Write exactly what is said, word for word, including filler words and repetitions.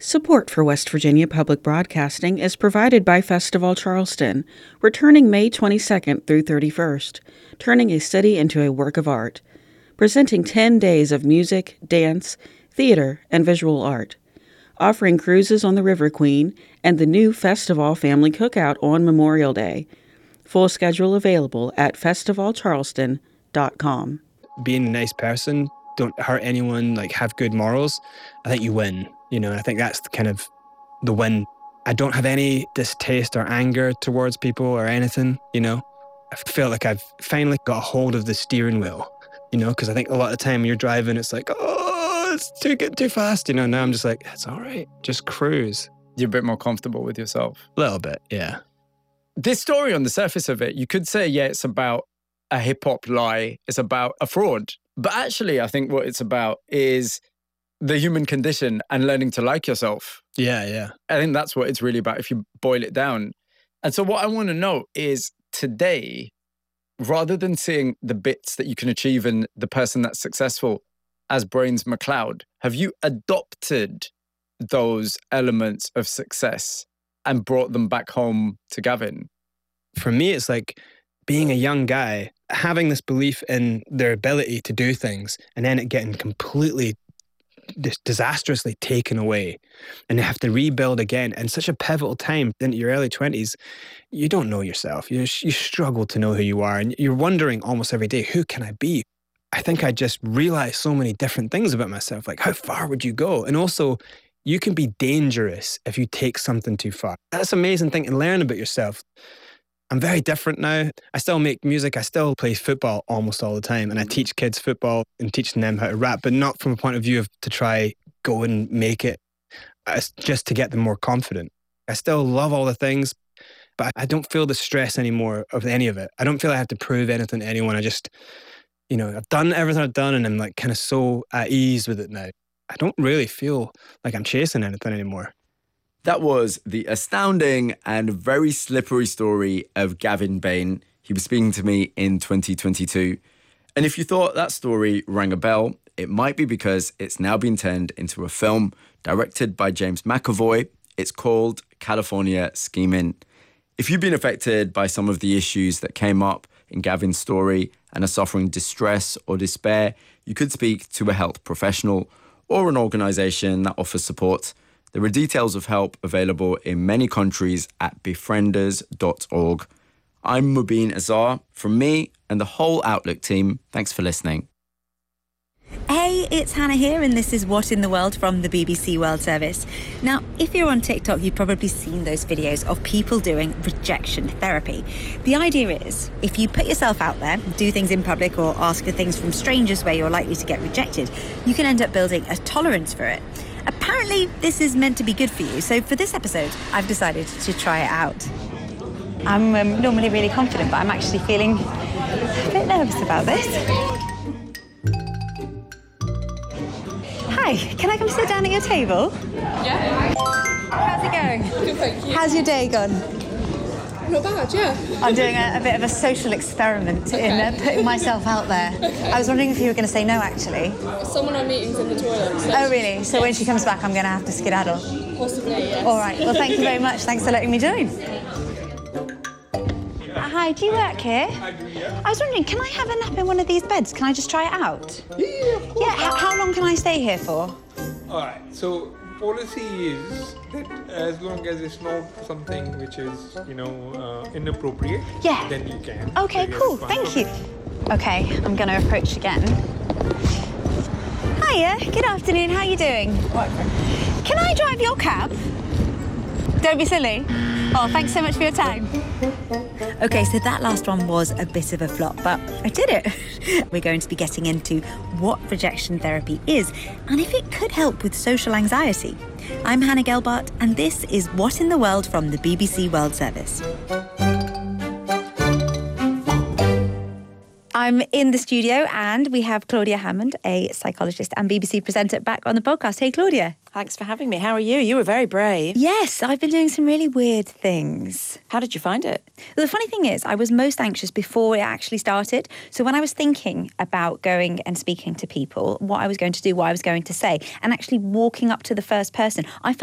Support for West Virginia Public Broadcasting is provided by Festival Charleston, returning May twenty-second through thirty-first, turning a city into a work of art, presenting ten days of music, dance, theater, and visual art, offering cruises on the River Queen and the new Festival Family Cookout on Memorial Day. Full schedule available at festival charleston dot com. Being a nice person, don't hurt anyone, like have good morals, I think you win. You know, and I think that's the kind of the win. I don't have any distaste or anger towards people or anything, you know. I feel like I've finally got a hold of the steering wheel, you know, because I think a lot of the time when you're driving, it's like, oh, it's too good, too fast, you know. Now I'm just like, it's all right, just cruise. You're a bit more comfortable with yourself. A little bit, yeah. This story, on the surface of it, you could say, yeah, it's about a hip-hop lie. It's about a fraud. But actually, I think what it's about is the human condition and learning to like yourself. Yeah, yeah. I think that's what it's really about if you boil it down. And so what I want to know is today, rather than seeing the bits that you can achieve in the person that's successful as Brains McLeod, have you adopted those elements of success and brought them back home to Gavin? For me, it's like being a young guy, having this belief in their ability to do things and then it getting completely dis- disastrously taken away and they have to rebuild again in such a pivotal time into your early twenties. You don't know yourself. You, you struggle to know who you are and you're wondering almost every day, who can I be? I think I just realized so many different things about myself, like how far would you go? And also, you can be dangerous if you take something too far. That's an amazing thing to learn about yourself. I'm very different now. I still make music. I still play football almost all the time. And I teach kids football and teaching them how to rap, but not from a point of view of to try go and make it. It's just to get them more confident. I still love all the things, but I don't feel the stress anymore of any of it. I don't feel I have to prove anything to anyone. I just, you know, I've done everything I've done and I'm like kind of so at ease with it now. I don't really feel like I'm chasing anything anymore. That was the astounding and very slippery story of Gavin Bain. He was speaking to me in twenty twenty-two. And if you thought that story rang a bell, it might be because it's now been turned into a film directed by James McAvoy. It's called California Schemin'. If you've been affected by some of the issues that came up in Gavin's story and are suffering distress or despair, you could speak to a health professional or an organisation that offers support. There are details of help available in many countries at befrienders dot org. I'm Mubin Azar. From me and the whole Outlook team, thanks for listening. Hey, it's Hannah here, and this is What in the World from the B B C World Service. Now, if you're on TikTok, you've probably seen those videos of people doing rejection therapy. The idea is, if you put yourself out there, do things in public or ask for things from strangers where you're likely to get rejected, you can end up building a tolerance for it. Apparently, this is meant to be good for you, so for this episode, I've decided to try it out. I'm um, normally really confident, but I'm actually feeling a bit nervous about this. Hi, can I come sit down at your table? Yeah. How's it going? Good, thank you. How's your day gone? Not bad, yeah. I'm doing a, a bit of a social experiment Okay. in uh, putting myself out there. Okay. I was wondering if you were going to say no, actually. Someone on meetings in the toilet. So Oh, really? So when she comes back, I'm going to have to skedaddle. possibly, yes. All right. Well, thank you very much. Thanks for letting me join. Uh, hi, do you work here? I do, yeah. I was wondering, can I have a nap in one of these beds? Can I just try it out? Yeah, of course. Yeah, how, how long can I stay here for? All right, so policy is that as long as it's not something which is, you know, uh, inappropriate, Yeah. then you can. Okay, So you're cool. fine. Thank you. Okay, I'm going to approach again. Hiya, good afternoon. How are you doing? Can I drive your cab? Don't be silly. Oh, thanks so much for your time. Okay, so that last one was a bit of a flop, but I did it. We're going to be getting into what rejection therapy is and if it could help with social anxiety. I'm Hannah Gelbart, and this is What in the World from the B B C World Service. I'm in the studio and we have Claudia Hammond, a psychologist and B B C presenter, back on the podcast. Hey, Claudia. Thanks for having me. How are you? You were very brave. Yes, I've been doing some really weird things. How did you find it? The funny thing is, I was most anxious before it actually started. So when I was thinking about going and speaking to people, what I was going to do, what I was going to say, and actually walking up to the first person, I felt